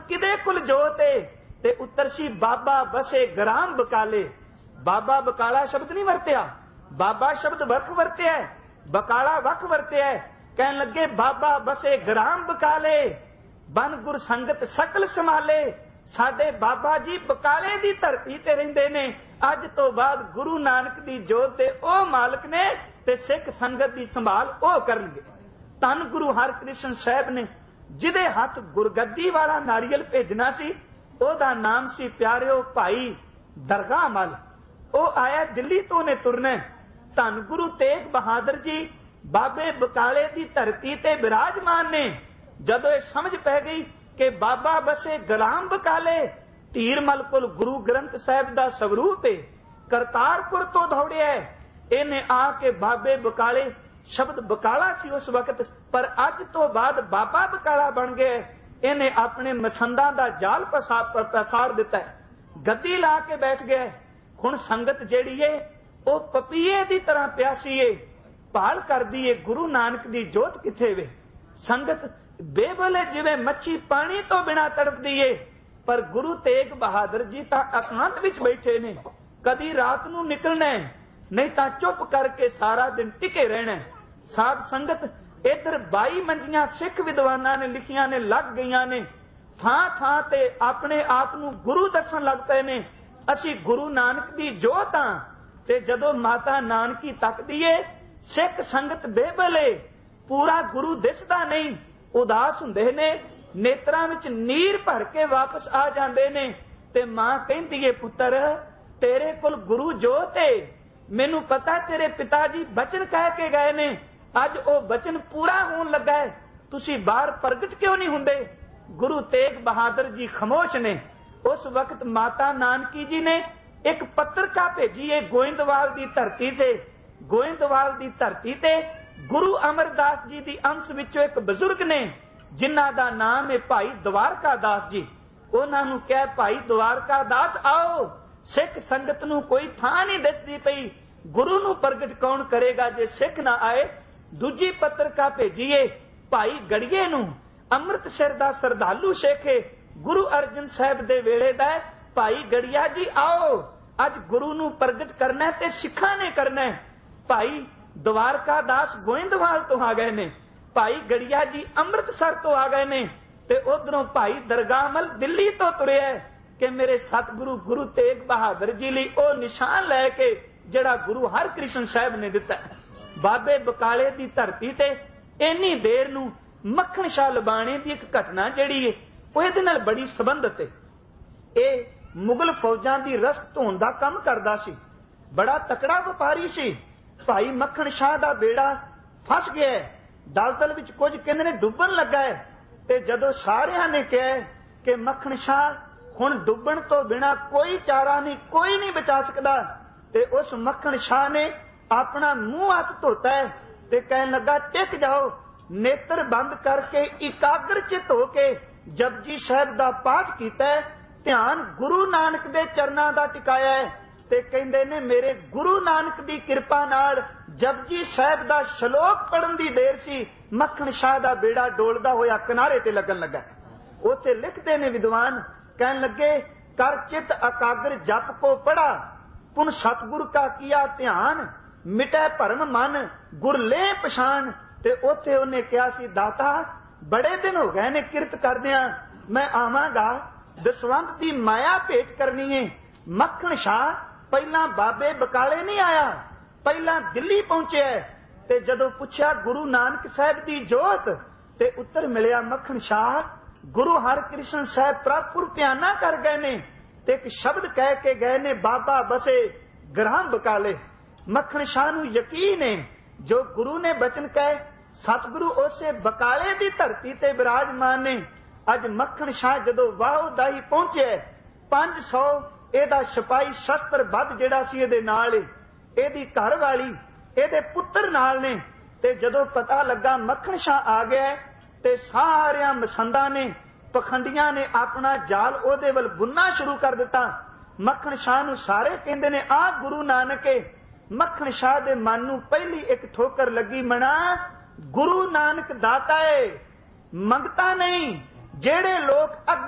किदे कुल जोते ते उत्तर सी बाबा बसे ग्राम बकाले। बाबा बकाला शब्द नहीं वरत्या, बाबा शब्द वख वरत्या, बकाला वख वरत्या। कहन लगे बाबा बसे ग्राम बकाले, बन गुर संगत सकल संभाले। साडे बाबा जी बकाले दी धरती ते रहिंदे ने। अज तो बाद गुरु नानक दी जोत दे ओ मालक ने ते सिख संगत दी संभाल ओ करनगे। धन गुरु हरकृष्ण साहब ने जिदे हथ गुरगद्दी वाला नारियल भेजना सी, ओदा नाम सी प्यारिओ भाई दरगाह मल। ओ आया दिल्ली तो ने तुरना। धन गुरु तेग बहादुर जी बाबे बकाले दी धरती ते विराजमान ने। जदों ये समझ पै गई कि बाबा बसे गुलाम बकाले, धीरमल कोल गुरु ग्रंथ साहिब दा स्वरूप है, करतारपुर तो दौड़िया। इन्हें आके बाबे बकाले, शब्द बकाला सी उस वक्त, पर अज तो बाद बाबा बकाला बन गए। इन्हें अपने मसंदा दा जाल पसार दिता है, गद्दी ला के बैठ गया। हुण संगत जिहड़ी है वो पपीए की तरह प्यासी है, भाल करदी है गुरु नानक दी जोत किथे वे। संगत बेबले जिवें मच्छी पानी तो बिना तड़पदी है, पर गुरु तेग बहादुर जी तां एकांत विच बैठे ने। कदी रात नूं निकलना नहीं तां चुप करके सारा दिन टिके रहना। साध संगत इधर 22 मंजियां सिख विद्वानां ने लिखियां ने लग गईयां ने, थां थां ते अपने आप नूं गुरु दसन लग पए ने। असी गुरु नानक दी जोत हां। ते जदों माता नानकी तकदी है, सिख संगत बेबले, पूरा गुरु दिसदा नहीं, उदास हुंदे ने, नेत्रां विच नीर भर के वापस आ जांदे ने। ते मां कहंदी है पुत्तर तेरे कोल गुरु जोत है, मैनू पता तेरे पिता जी बचन कह के गए ने, अज ओ बचन पूरा होण लगा है, तुसी बाहर प्रगट क्यों नहीं हुंदे। गुरु तेग बहादुर जी खामोश ने। उस वक्त माता नानकी जी ने एक पत्रिका भेजी है गोइंदवाल दी धरती से। गोइंदवाल दी धरती ते गुरु अमरदास जी दी अंश विचों एक बजुर्ग ने, जिन्हां दा नाम है भाई द्वारका दास जी। उन्हां नूं कह भाई द्वारका दास आओ, सिख संगत नूं कोई थां नहीं दिसदी पई, गुरु नूं प्रगट कौन करेगा जे सिख ना आए। दूजी पत्रिका भेजीए भाई गड़िए नूं, अमृतसर दा श्रद्धालु सिख है, गुरु अर्जन साहब दे वेले दा भाई गड़िया जी आओ, अज गुरु नूं प्रगट करना ते सिखां ने करना। भाई द्वारका दास गोइंदवाल तो आ गए ने, भाई गड़िया जी अमृतसर तो आ गए ने, ते उधरों भाई दरगाहमल दिल्ली तो तुरिया कि मेरे सतगुरु गुरु तेग बहादुर जी लई ओ निशान लैके जिहड़ा गुरु हरकृष्ण साहब ने दिता। बाबे बकाले दी धरती ते इन्नी देर नूं मक्खण शाह लबाणे दी एक घटना जिहड़ी है ਉਹ ਇਹਦੇ ਨਾਲ बड़ी संबंधित है। ਇਹ मुगल फौजां दी रस धोण दा काम करदा सी, बड़ा तकड़ा वपारी सी। भाई मक्खण शाह दा बेड़ा फस गया, दलदल विच कुछ कहंदे ने डुੱਬਣ लगा है। ते जदों सारियां ने कहा कि मक्खण शाह हुण डुੱਬਣ तो बिना कोई चारा नहीं, कोई नहीं बचा सकदा, ते उस मक्खण शाह ने अपना मुंह हाथ धोता है ते कहन लगा टिक जाओ, नेत्र बंद करके एकाग्र चित होके जपजी साहब दा पाठ कीता है, ध्यान गुरु नानक दे चरनां दा टिकाया है। ते कहंदे ने मेरे गुरु नानक दी किरपा नाल जपजी साहब दा श्लोक पढ़न दी देर सी, मक्खण शाह दा बेड़ा डोलदा होया किनारे ते लगन लगा। उत्थे लिखदे ने विद्वान, कहन लगे कर चित एकाग्र जप को पढ़ा, पुन सतगुरु का किया ध्यान, मिटै भरम मन गुर ले पछाण। ते उत्थे उन्हें कहा सी दाता बड़े दिन हो गए ने किरत करदियां, मैं आवांगा दसवंत दी माया भेंट करनी है। मक्खण शाह पहला बाबे बकाले नहीं आया, पहला दिल्ली पहुंचे। ते जदों पुछया गुरु नानक साहब दी जोत, ते उत्तर मिलिया मक्खण शाह गुरु हरकृष्ण साहब प्रभुर प्याना कर गए ने, ते एक शब्द कह के गए ने बाबा बसे ग्राम बकाले। मक्खण शाह नूं यकीन है जो गुरु ने बचन कहे, सतगुरु उसे बकाले दी धरती ते विराजमान ने। अज मक्खण शाह जदों वाहुदाई पहुंचे, 500 एदा सिपाही शस्त्र बद जिहड़ा सी इहदे नाल, इहदी घर वाली इहदे पुत्तर नाल ने। ते जदों पता लगा मक्खण शाह आ गया, ते सारियां मसंदा ने पखंडियां ने अपना जाल ओहदे वल बुनना शुरू कर दिता। मक्खण शाह नूं सारे कहंदे ने आ गुरु नानक है। मक्खण शाह दे मन नूं पहली एक ठोकर लगी, मना गुरु नानक दाता है, मंगता नहीं। जेड़े लोग